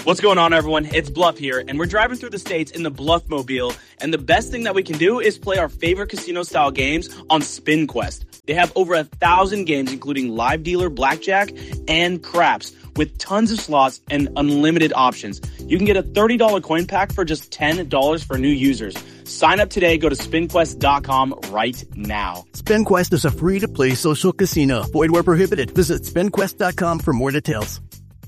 What's going on, everyone? It's Bluff here, and we're driving through the states in the Bluff-mobile, and the best thing that we can do is play our favorite casino-style games on SpinQuest. They have over 1,000 games, including live dealer, blackjack, and craps, with tons of slots and unlimited options. You can get a $30 coin pack for just $10 for new users. Sign up today. Go to SpinQuest.com right now. SpinQuest is a free-to-play social casino. Void where prohibited. Visit SpinQuest.com for more details.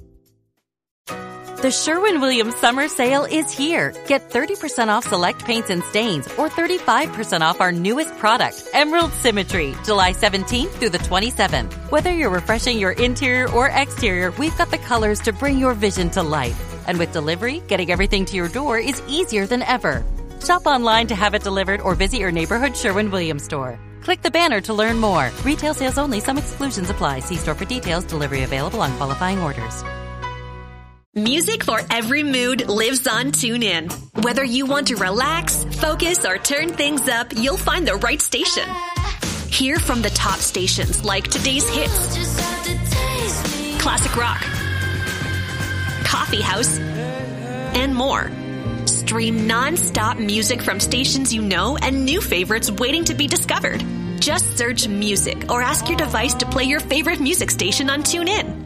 The Sherwin-Williams Summer Sale is here. Get 30% off select paints and stains or 35% off our newest product, Emerald Symmetry, July 17th through the 27th. Whether you're refreshing your interior or exterior, we've got the colors to bring your vision to life. And with delivery, getting everything to your door is easier than ever. Shop online to have it delivered or visit your neighborhood Sherwin-Williams store. Click the banner to learn more. Retail sales only. Some exclusions apply. See store for details. Delivery available on qualifying orders. Music for every mood lives on TuneIn. Whether you want to relax, focus, or turn things up, you'll find the right station. Hear from the top stations like today's hits, classic rock, coffee house, and more. Stream non-stop music from stations you know and new favorites waiting to be discovered. Just search music or ask your device to play your favorite music station on TuneIn.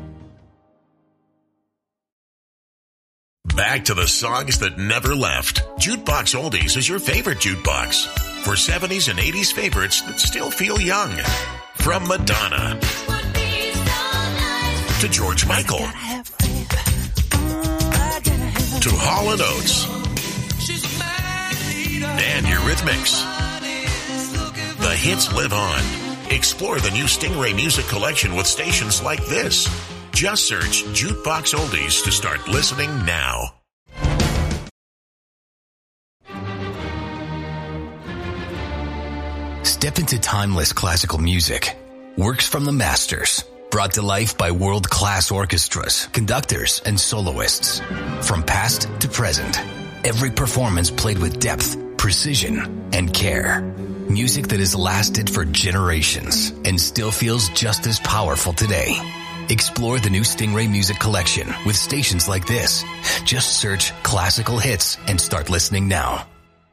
Back to the songs that never left. Jukebox Oldies is your favorite jukebox. For 70s and 80s favorites that still feel young. From Madonna to George Michael to Hall & Oates and Eurythmics. The hits live on. Explore the new Stingray Music Collection with stations like this. Just search Jukebox Oldies to start listening now. Step into timeless classical music. Works from the masters. Brought to life by world-class orchestras, conductors, and soloists. From past to present. Every performance played with depth, precision, and care. Music that has lasted for generations and still feels just as powerful today. Explore the new Stingray Music Collection with stations like this. Just search classical hits and start listening now.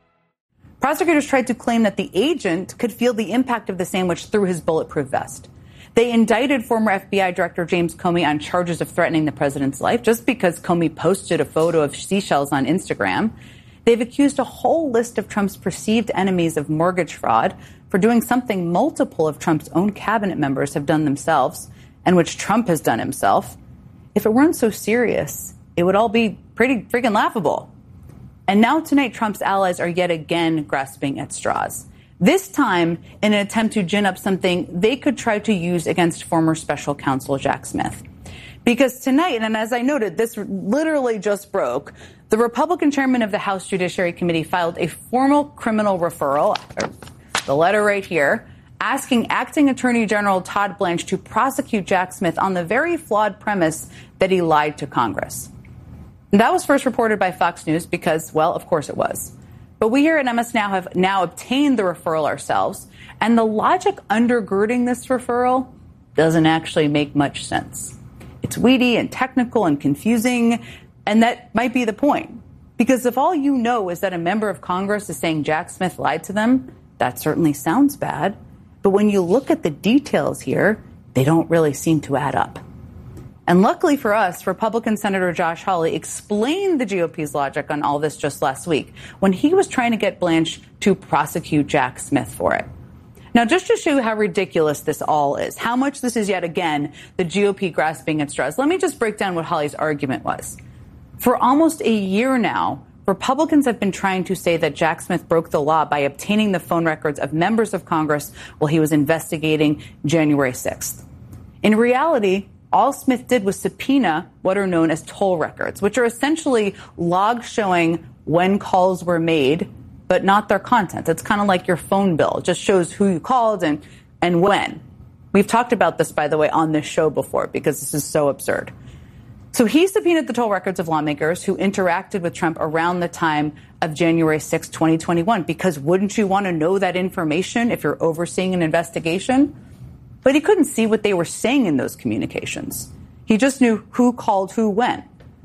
Prosecutors tried to claim that the agent could feel the impact of the sandwich through his bulletproof vest. They indicted former FBI Director James Comey on charges of threatening the president's life just because Comey posted a photo of seashells on Instagram. They've accused a whole list of Trump's perceived enemies of mortgage fraud for doing something multiple of Trump's own cabinet members have done themselves, and which Trump has done himself. If it weren't so serious, it would all be pretty freaking laughable. And now tonight, Trump's allies are yet again grasping at straws. This time in an attempt to gin up something they could try to use against former special counsel Jack Smith. Because tonight, and as I noted, this literally just broke, the Republican chairman of the House Judiciary Committee filed a formal criminal referral, the letter right here, asking acting Attorney General Todd Blanche to prosecute Jack Smith on the very flawed premise that he lied to Congress. And that was first reported by Fox News because, well, of course it was. But we here at MS Now have now obtained the referral ourselves, and the logic undergirding this referral doesn't actually make much sense. It's weedy and technical and confusing, and that might be the point. Because if all you know is that a member of Congress is saying Jack Smith lied to them, that certainly sounds bad. But when you look at the details here, they don't really seem to add up. And luckily for us, Republican Senator Josh Hawley explained the GOP's logic on all this just last week when he was trying to get Blanche to prosecute Jack Smith for it. Now, just to show you how ridiculous this all is, how much this is yet again the GOP grasping at straws, let me just break down what Hawley's argument was. For almost a year now, Republicans have been trying to say that Jack Smith broke the law by obtaining the phone records of members of Congress while he was investigating January 6th. In reality, all Smith did was subpoena what are known as toll records, which are essentially logs showing when calls were made, but not their content. It's kind of like your phone bill. It just shows who you called and when. We've talked about this, by the way, on this show before because this is so absurd. So he subpoenaed the toll records of lawmakers who interacted with Trump around the time of January 6, 2021, because wouldn't you want to know that information if you're overseeing an investigation? But he couldn't see what they were saying in those communications. He just knew who called who when.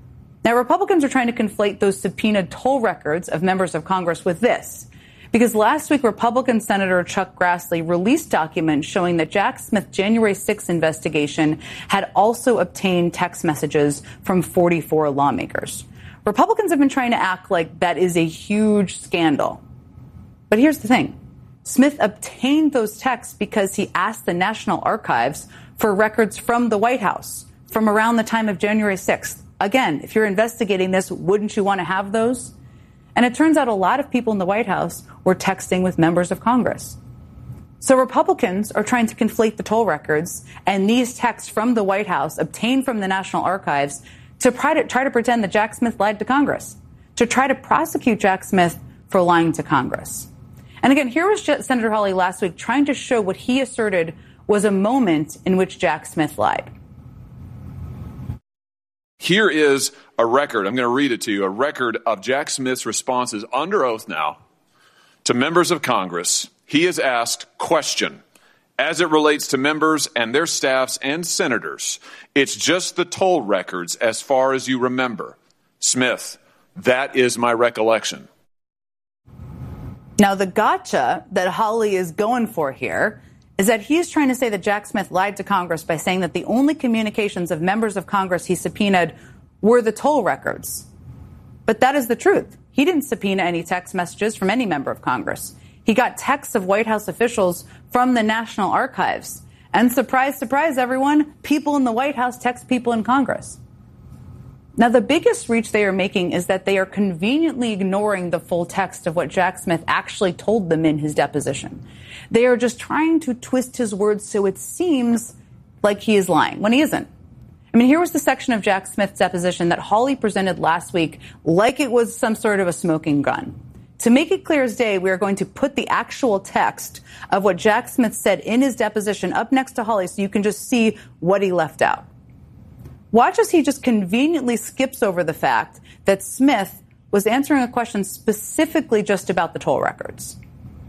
Now, Republicans are trying to conflate those subpoenaed toll records of members of Congress with this. Because last week, Republican Senator Chuck Grassley released documents showing that Jack Smith's January 6th investigation had also obtained text messages from 44 lawmakers. Republicans have been trying to act like that is a huge scandal. But here's the thing. Smith obtained those texts because he asked the National Archives for records from the White House from around the time of January 6th. Again, if you're investigating this, wouldn't you want to have those? And it turns out a lot of people in the White House were texting with members of Congress. So Republicans are trying to conflate the toll records and these texts from the White House obtained from the National Archives to try to pretend that Jack Smith lied to Congress, to try to prosecute Jack Smith for lying to Congress. And again, here was Senator Hawley last week trying to show what he asserted was a moment in which Jack Smith lied. Here is a record. I'm going to read it to you. A record of Jack Smith's responses under oath now to members of Congress. He is asked, question, as it relates to members and their staffs and senators, it's just the toll records as far as you remember. Smith, that is my recollection. Now, the gotcha that Hawley is going for here is that he's trying to say that Jack Smith lied to Congress by saying that the only communications of members of Congress he subpoenaed were the toll records. But that is the truth. He didn't subpoena any text messages from any member of Congress. He got texts of White House officials from the National Archives. And surprise, surprise, everyone, people in the White House text people in Congress. Now, the biggest reach they are making is that they are conveniently ignoring the full text of what Jack Smith actually told them in his deposition. They are just trying to twist his words so it seems like he is lying when he isn't. I mean, here was the section of Jack Smith's deposition that Hawley presented last week like it was some sort of a smoking gun. To make it clear as day, we are going to put the actual text of what Jack Smith said in his deposition up next to Hawley so you can just see what he left out. Watch as he just conveniently skips over the fact that Smith was answering a question specifically just about the toll records.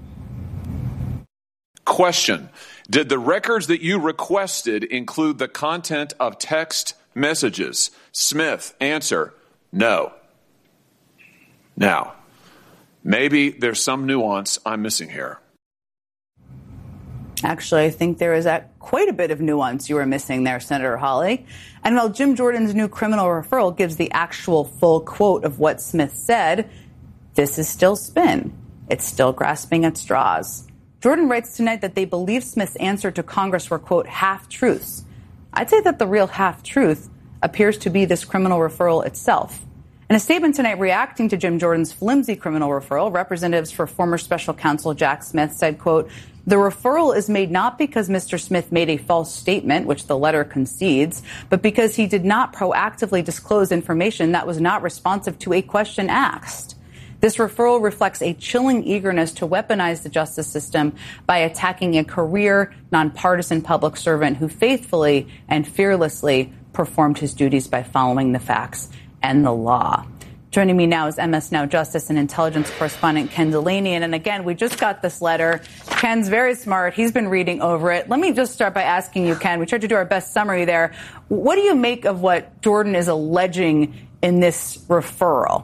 Question. Did the records that you requested include the content of text messages? Smith, answer, no. Now, maybe there's some nuance I'm missing here. Actually, I think there is quite a bit of nuance you are missing there, Senator Hawley. And while Jim Jordan's new criminal referral gives the actual full quote of what Smith said, this is still spin. It's still grasping at straws. Jordan writes tonight that they believe Smith's answer to Congress were, quote, half-truths. I'd say that the real half-truth appears to be this criminal referral itself. In a statement tonight reacting to Jim Jordan's flimsy criminal referral, representatives for former special counsel Jack Smith said, quote, the referral is made not because Mr. Smith made a false statement, which the letter concedes, but because he did not proactively disclose information that was not responsive to a question asked. This referral reflects a chilling eagerness to weaponize the justice system by attacking a career, nonpartisan public servant who faithfully and fearlessly performed his duties by following the facts and the law. Joining me now is MS Now Justice and Intelligence correspondent Ken Delaney. And again, we just got this letter. Ken's very smart. He's been reading over it. Let me just start by asking you, Ken, we tried to do our best summary there. What do you make of what Jordan is alleging in this referral?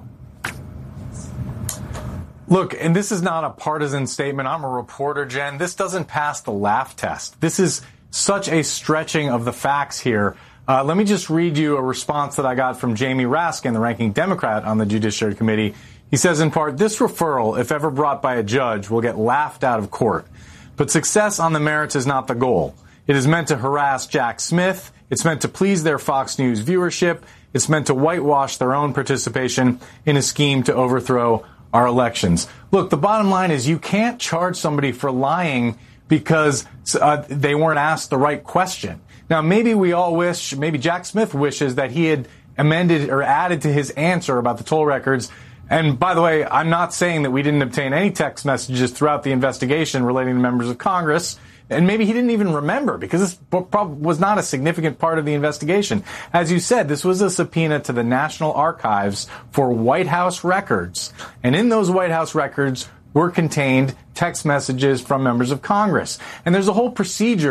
Look, and this is not a partisan statement. I'm a reporter, Jen. This doesn't pass the laugh test. This is such a stretching of the facts here. Let me just read you a response that I got from Jamie Raskin, the ranking Democrat on the Judiciary Committee. He says, in part, this referral, if ever brought by a judge, will get laughed out of court. But success on the merits is not the goal. It is meant to harass Jack Smith. It's meant to please their Fox News viewership. It's meant to whitewash their own participation in a scheme to overthrow our elections. Look, the bottom line is you can't charge somebody for lying because they weren't asked the right question. Now, maybe we all wish, maybe Jack Smith wishes that he had amended or added to his answer about the toll records. And by the way, I'm not saying that we didn't obtain any text messages throughout the investigation relating to members of Congress. And maybe he didn't even remember because this was not a significant part of the investigation. As you said, this was a subpoena to the National Archives for White House records. And in those White House records were contained text messages from members of Congress. And there's a whole procedure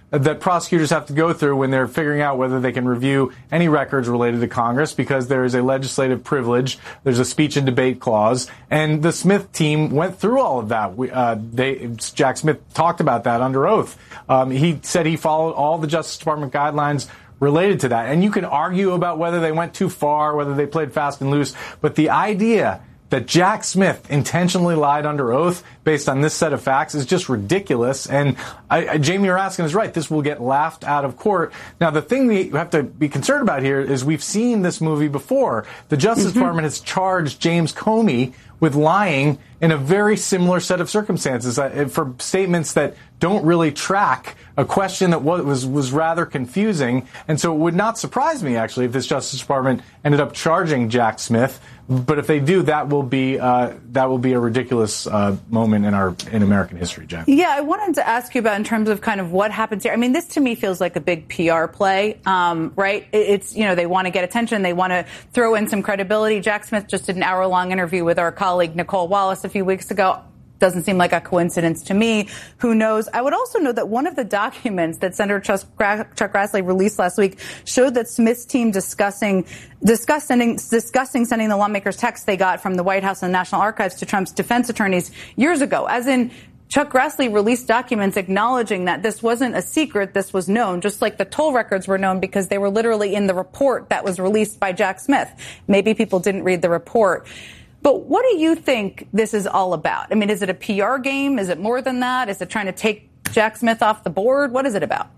that prosecutors have to go through when they're figuring out whether they can review any records related to Congress, because there is a legislative privilege. There's a speech and debate clause. And the Smith team went through all of that. Jack Smith talked about that under oath. He said he followed all the Justice Department guidelines related to that. And you can argue about whether they went too far, whether they played fast and loose. But the idea that Jack Smith intentionally lied under oath based on this set of facts is just ridiculous. And Jamie Raskin is right. This will get laughed out of court. Now, the thing we have to be concerned about here is we've seen this movie before. The Justice Department has charged James Comey with lying in a very similar set of circumstances for statements that don't really track a question that was rather confusing. And so it would not surprise me, actually, if this Justice Department ended up charging Jack Smith. But if they do, that will be a ridiculous moment in American history, Jen. Yeah, I wanted to ask you about in terms of kind of what happens here. I mean, this to me feels like a big PR play, right? It's, they want to get attention. They want to throw in some credibility. Jack Smith just did an hour-long interview with our colleague Nicole Wallace a few weeks ago. Doesn't seem like a coincidence to me.Ụ knows? I would also note that one of the documents that Senator Chuck Grassley released last week showed that Smith's team discussing sending the lawmakers' texts they got from the White House and the National Archives to Trump's defense attorneys years ago. As in, Chuck Grassley released documents acknowledging that this wasn't a secret, this was known, just like the toll records were known because they were literally in the report that was released by Jack Smith. Maybe people didn't read the report. But what do you think this is all about? I mean, is it a PR game? Is it more than that? Is it trying to take Jack Smith off the board? What is it about?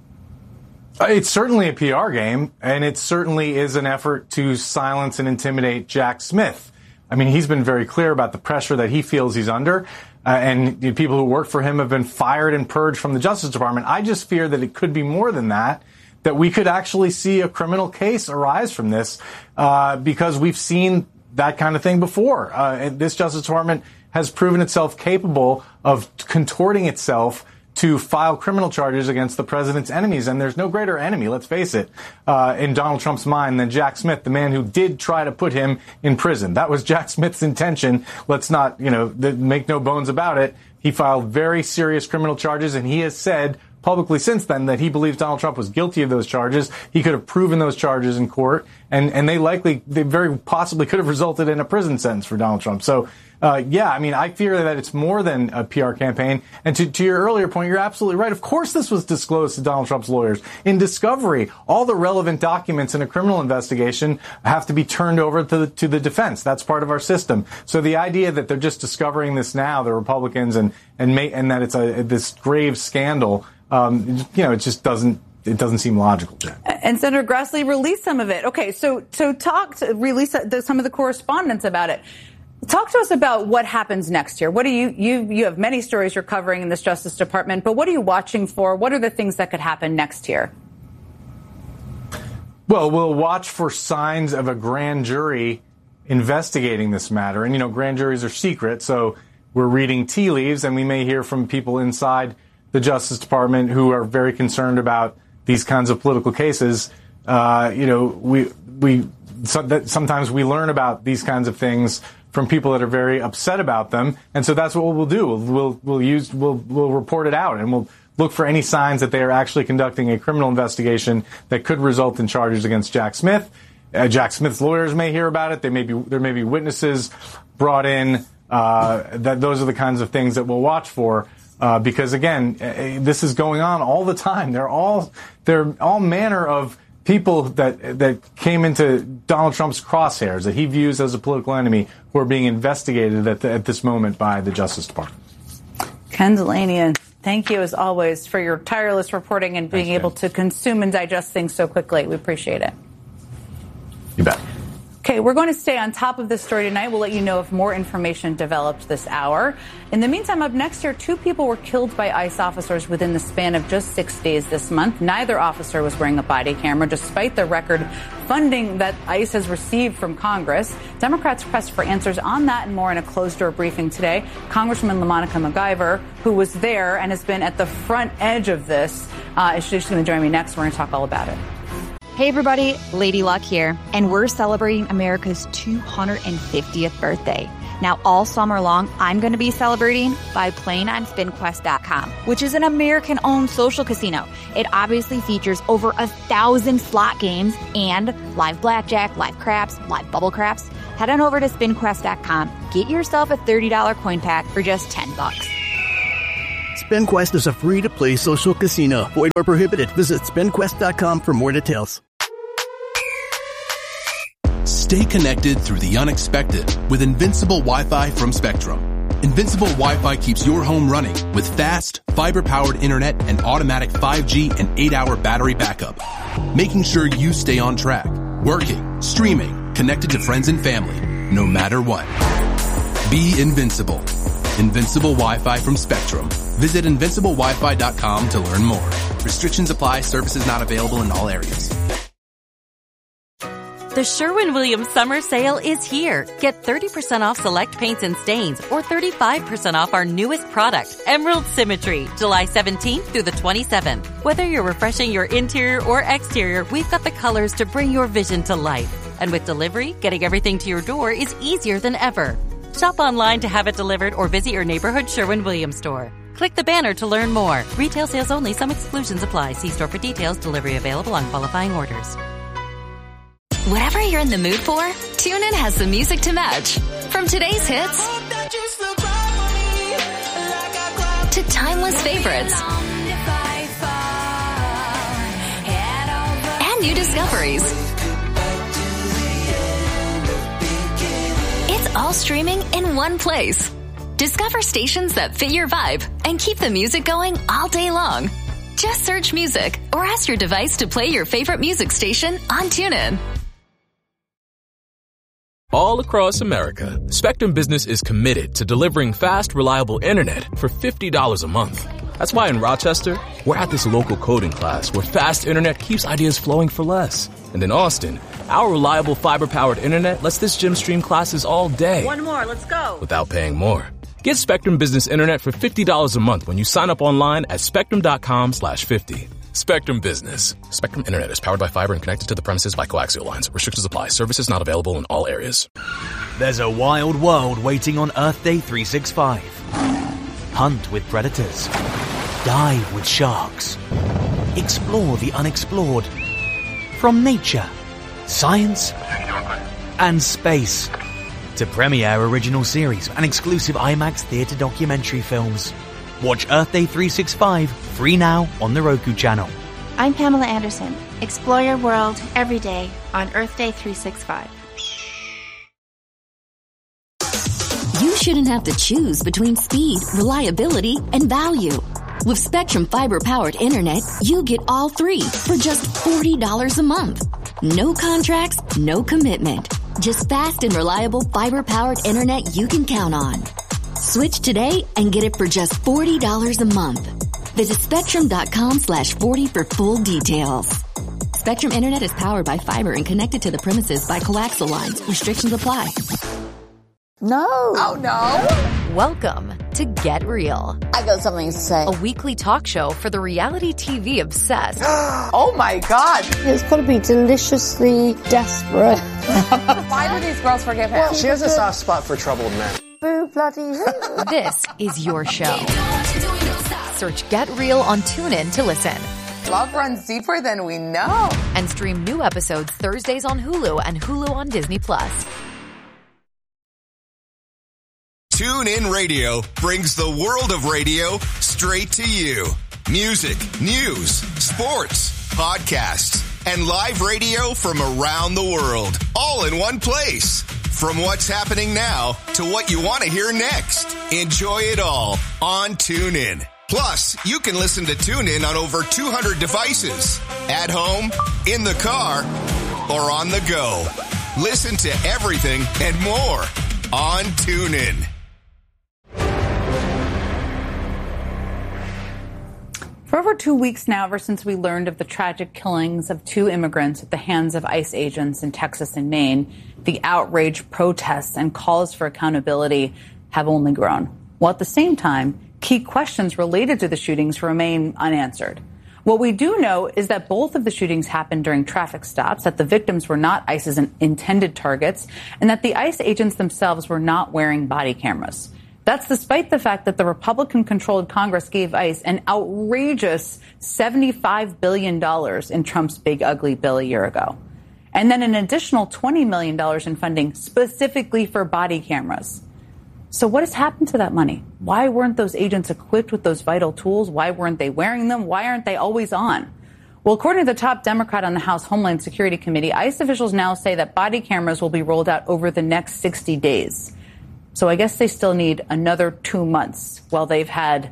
It's certainly a PR game, and it certainly is an effort to silence and intimidate Jack Smith. I mean, he's been very clear about the pressure that he feels he's under, and people who work for him have been fired and purged from the Justice Department. I just fear that it could be more than that we could actually see a criminal case arise from this, because we've seen that kind of thing before. This Justice Department has proven itself capable of contorting itself to file criminal charges against the president's enemies. And there's no greater enemy, let's face it, in Donald Trump's mind than Jack Smith, the man who did try to put him in prison. That was Jack Smith's intention. Let's not, make no bones about it. He filed very serious criminal charges, and he has said publicly since then that he believes Donald Trump was guilty of those charges. He could have proven those charges in court, and they very possibly could have resulted in a prison sentence for Donald Trump. So, I fear that it's more than a PR campaign. And to your earlier point, you're absolutely right. Of course this was disclosed to Donald Trump's lawyers. In discovery, all the relevant documents in a criminal investigation have to be turned over to the defense. That's part of our system. So the idea that they're just discovering this now, the Republicans, and that it's this grave scandal, it just doesn't seem logical, Jen. And Senator Grassley released some of it. Okay, so release some of the correspondence about it. Talk to us about what happens next year. What do you have many stories you're covering in this Justice Department, but what are you watching for? What are the things that could happen next year? Well, we'll watch for signs of a grand jury investigating this matter. And, grand juries are secret, so we're reading tea leaves, and we may hear from people inside the Justice Department who are very concerned about these kinds of political cases. Sometimes we learn about these kinds of things from people that are very upset about them, and so that's what we'll do. We'll report it out, and we'll look for any signs that they are actually conducting a criminal investigation that could result in charges against Jack Smith. Jack Smith's lawyers may hear about it. There may be witnesses brought in. That those are the kinds of things that we'll watch for. Because again, this is going on all the time. They're all manner of people that came into Donald Trump's crosshairs that he views as a political enemy who are being investigated at this moment by the Justice Department. Ken Dilanian, thank you as always for your tireless reporting and being able to consume and digest things so quickly. We appreciate it. You bet. Okay, we're going to stay on top of this story tonight. We'll let you know if more information developed this hour. In the meantime, up next here, 2 people were killed by ICE officers within the span of just 6 days this month. Neither officer was wearing a body camera, despite the record funding that ICE has received from Congress. Democrats pressed for answers on that and more in a closed-door briefing today. Congresswoman LaMonica MacGyver, who was there and has been at the front edge of this, she's going to join me next. We're going to talk all about it. Hey everybody, Lady Luck here, and we're celebrating America's 250th birthday. Now, all summer long, I'm going to be celebrating by playing on SpinQuest.com, which is an American-owned social casino. It obviously features over 1,000 slot games and live blackjack, live craps, live bubble craps. Head on over to SpinQuest.com. Get yourself a $30 coin pack for just $10. SpinQuest is a free-to-play social casino. Void or prohibited. Visit SpinQuest.com for more details. Stay connected through the unexpected with Invincible Wi-Fi from Spectrum. Invincible Wi-Fi keeps your home running with fast, fiber-powered internet and automatic 5G and 8-hour battery backup, making sure you stay on track, working, streaming, connected to friends and family, no matter what. Be invincible. Invincible Wi-Fi from Spectrum. Visit invinciblewifi.com to learn more. Restrictions apply. Services not available in all areas. The Sherwin-Williams Summer Sale is here. Get 30% off select paints and stains or 35% off our newest product, Emerald Symmetry, July 17th through the 27th. Whether you're refreshing your interior or exterior, we've got the colors to bring your vision to life. And with delivery, getting everything to your door is easier than ever. Shop online to have it delivered or visit your neighborhood Sherwin-Williams store. Click the banner to learn more. Retail sales only. Some exclusions apply. See store for details. Delivery available on qualifying orders. Whatever you're in the mood for, TuneIn has the music to match. From today's hits to timeless favorites and new discoveries. It's all streaming in one place. Discover stations that fit your vibe and keep the music going all day long. Just search music or ask your device to play your favorite music station on TuneIn. All across America, Spectrum Business is committed to delivering fast, reliable internet for $50 a month. That's why in Rochester, we're at this local coding class where fast internet keeps ideas flowing for less. And in Austin, our reliable fiber-powered internet lets this gym stream classes all day. One more, let's go. Without paying more. Get Spectrum Business Internet for $50 a month when you sign up online at spectrum.com/50. Spectrum Business. Spectrum Internet is powered by fiber and connected to the premises by coaxial lines. Restrictions apply. Services not available in all areas. There's a wild world waiting on Earth Day 365. Hunt with predators. Dive with sharks. Explore the unexplored. From nature, science, and space. To premiere original series and exclusive IMAX theatre documentary films. Watch Earth Day 365 free now on the Roku channel. I'm Pamela Anderson. Explore your world every day on Earth Day 365. You shouldn't have to choose between speed, reliability, and value. With Spectrum fiber-powered internet, you get all three for just $40 a month. No contracts, no commitment. Just fast and reliable fiber-powered internet you can count on. Switch today and get it for just $40 a month. Visit spectrum.com/40 for full details. Spectrum Internet is powered by fiber and connected to the premises by coaxial lines. Restrictions apply. No. Oh, no. Welcome to Get Real. I got something to say. A weekly talk show for the reality TV obsessed. Oh, my God. It's got to be deliciously desperate. Why do these girls forgive him? Well, she has a soft spot for troubled men. Boo bloody who. This is your show. Search Get Real on TuneIn to listen. Love runs deeper than we know. And stream new episodes Thursdays on Hulu and Hulu on Disney+. TuneIn Radio brings the world of radio straight to you. Music, news, sports, podcasts, and live radio from around the world, all in one place. From what's happening now to what you want to hear next. Enjoy it all on TuneIn. Plus, you can listen to TuneIn on over 200 devices. At home, in the car, or on the go. Listen to everything and more on TuneIn. For over 2 weeks now, ever since we learned of the tragic killings of 2 immigrants at the hands of ICE agents in Texas and Maine, the outrage, protests, and calls for accountability have only grown. While at the same time, key questions related to the shootings remain unanswered. What we do know is that both of the shootings happened during traffic stops, that the victims were not ICE's intended targets, and that the ICE agents themselves were not wearing body cameras. That's despite the fact that the Republican-controlled Congress gave ICE an outrageous $75 billion in Trump's big ugly bill a year ago. And then an additional $20 million in funding specifically for body cameras. So what has happened to that money? Why weren't those agents equipped with those vital tools? Why weren't they wearing them? Why aren't they always on? Well, according to the top Democrat on the House Homeland Security Committee, ICE officials now say that body cameras will be rolled out over the next 60 days. So I guess they still need another 2 months while they've had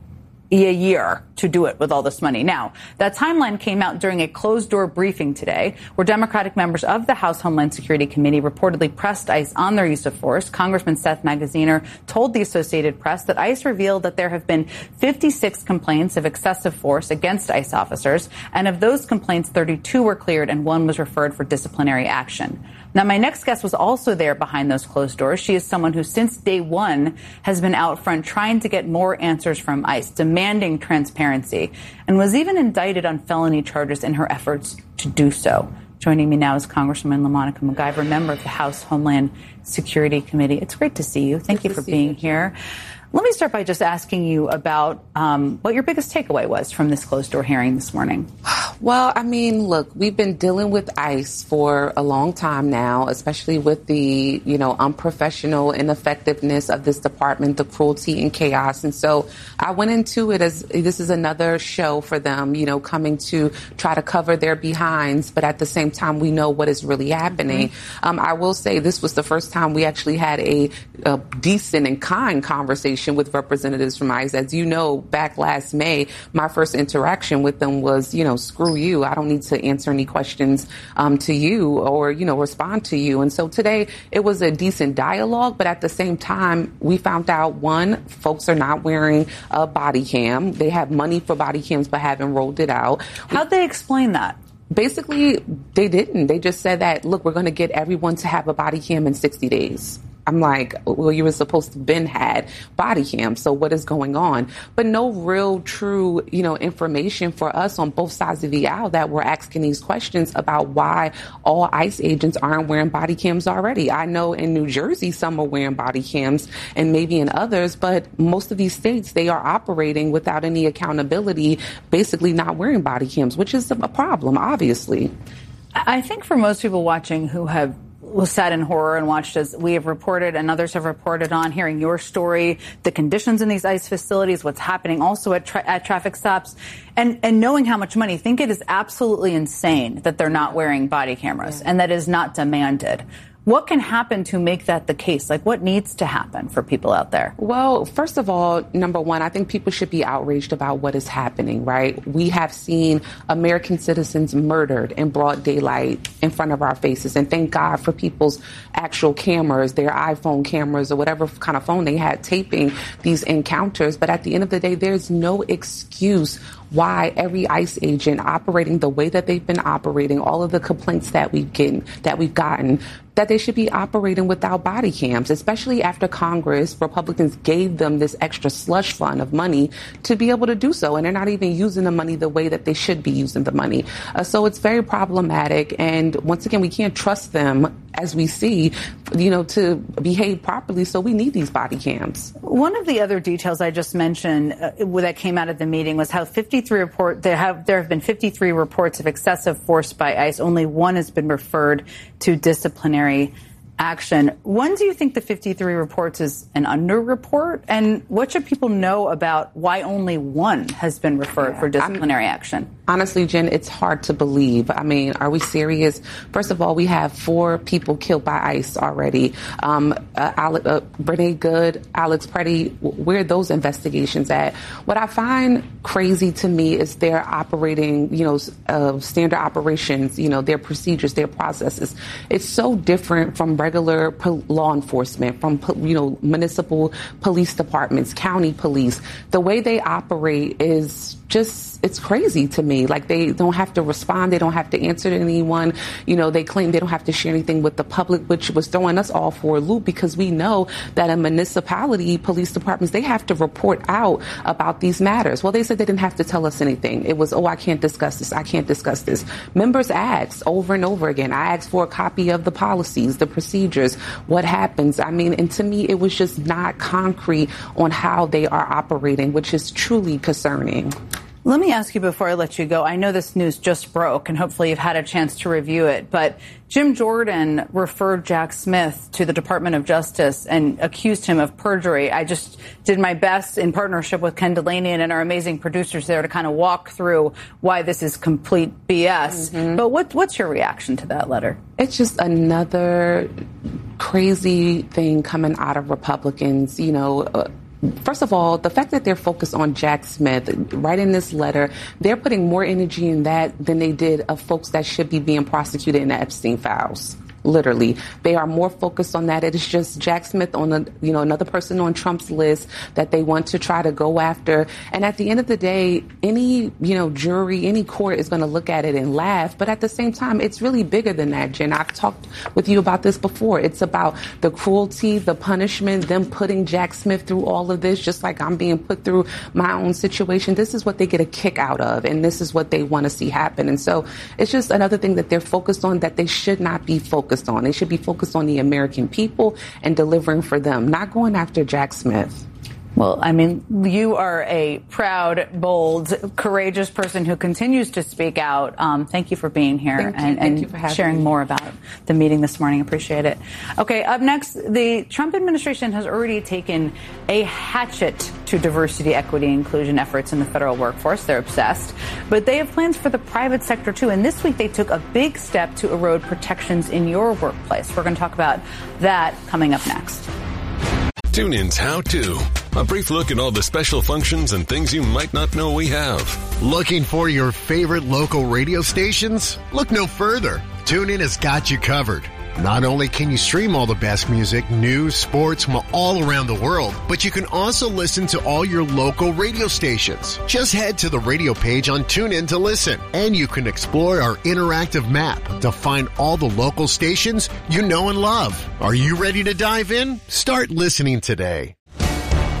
a year to do it with all this money. Now, that timeline came out during a closed-door briefing today where Democratic members of the House Homeland Security Committee reportedly pressed ICE on their use of force. Congressman Seth Magaziner told the Associated Press that ICE revealed that there have been 56 complaints of excessive force against ICE officers, and of those complaints, 32 were cleared and 1 was referred for disciplinary action. Now, my next guest was also there behind those closed doors. She is someone who, since day one, has been out front trying to get more answers from ICE, demanding transparency, and was even indicted on felony charges in her efforts to do so. Joining me now is Congresswoman LaMonica MacIver, member of the House Homeland Security Committee. It's great to see you. Thank you for being here. Let me start by just asking you about what your biggest takeaway was from this closed-door hearing this morning. Well, I mean, look, we've been dealing with ICE for a long time now, especially with the, unprofessional ineffectiveness of this department, the cruelty and chaos. And so I went into it as this is another show for them, coming to try to cover their behinds. But at the same time, we know what is really happening. Mm-hmm. I will say this was the first time we actually had a decent and kind conversation with representatives from ICE. As you know, back last May, my first interaction with them was, screw you. I don't need to answer any questions to you or, respond to you. And so today it was a decent dialogue. But at the same time, we found out, one, folks are not wearing a body cam. They have money for body cams but haven't rolled it out. How'd they explain that? Basically, they didn't. They just said that, look, we're going to get everyone to have a body cam in 60 days. I'm like, well, you were supposed to have been had body cam. So what is going on? But no real true, information for us on both sides of the aisle that we're asking these questions about why all ICE agents aren't wearing body cams already. I know in New Jersey, some are wearing body cams and maybe in others, but most of these states, they are operating without any accountability, basically not wearing body cams, which is a problem, obviously. I think for most people watching who have sat in horror and watched as we have reported and others have reported on, hearing your story, the conditions in these ICE facilities, what's happening also at traffic stops, and knowing how much money, I think it is absolutely insane that they're not wearing body cameras and that is not demanded. What can happen to make that the case? Like, what needs to happen for people out there? Well, first of all, number one, I think people should be outraged about what is happening, right? We have seen American citizens murdered in broad daylight in front of our faces. And thank God for people's actual cameras, their iPhone cameras or whatever kind of phone they had taping these encounters. But at the end of the day, there's no excuse why every ICE agent operating the way that they've been operating, all of the complaints that we've gotten, that they should be operating without body cams, especially after Congress, Republicans gave them this extra slush fund of money to be able to do so. And they're not even using the money the way that they should be using the money. So it's very problematic. And once again, we can't trust them, as we see, to behave properly. So we need these body cams. One of the other details I just mentioned that came out of the meeting was how there have been 53 reports of excessive force by ICE. Only 1 has been referred to disciplinary action. When do you think the 53 reports is an underreport? And what should people know about why only 1 has been referred for disciplinary action? Honestly, Jen, it's hard to believe. I mean, are we serious? First of all, we have 4 people killed by ICE already. Brene Good, Alex Preddy, where are those investigations at? What I find crazy to me is their operating, standard operations, their procedures, their processes. It's so different from regular law enforcement, from, municipal police departments, county police. The way they operate is just it's crazy to me. Like, they don't have to respond. They don't have to answer to anyone. They claim they don't have to share anything with the public, which was throwing us all for a loop, because we know that in municipality police departments, they have to report out about these matters. Well, they said they didn't have to tell us anything. It was, I can't discuss this. I can't discuss this. Members asked over and over again. I asked for a copy of the policies, the procedures, what happens. I mean, and to me, it was just not concrete on how they are operating, which is truly concerning. Let me ask you before I let you go. I know this news just broke, and hopefully you've had a chance to review it, but Jim Jordan referred Jack Smith to the Department of Justice and accused him of perjury. I just did my best in partnership with Ken Delaney and our amazing producers there to kind of walk through why this is complete BS. Mm-hmm. But what's your reaction to that letter? It's just another crazy thing coming out of Republicans, First of all, the fact that they're focused on Jack Smith, right in this letter, they're putting more energy in that than they did of folks that should be being prosecuted in the Epstein files. Literally, they are more focused on that. It is just Jack Smith on another person on Trump's list that they want to try to go after. And at the end of the day, any jury, any court is going to look at it and laugh. But at the same time, it's really bigger than that, Jen. I've talked with you about this before. It's about the cruelty, the punishment, them putting Jack Smith through all of this, just like I'm being put through my own situation. This is what they get a kick out of, and this is what they want to see happen. And so it's just another thing that they're focused on that they should not be focused on. They should be focused on the American people and delivering for them, not going after Jack Smith. Well, I mean, you are a proud, bold, courageous person who continues to speak out. Thank you for being here and sharing more about the meeting this morning. Appreciate it. Okay, up next, the Trump administration has already taken a hatchet to diversity, equity, and inclusion efforts in the federal workforce. They're obsessed. But they have plans for the private sector, too. And this week, they took a big step to erode protections in your workplace. We're going to talk about that coming up next. TuneIn's How To. A brief look at all the special functions and things you might not know we have. Looking for your favorite local radio stations? Look no further. TuneIn has got you covered. Not only can you stream all the best music, news, sports from all around the world, but you can also listen to all your local radio stations. Just head to the radio page on TuneIn to listen, and you can explore our interactive map to find all the local stations you know and love. Are you ready to dive in? Start listening today.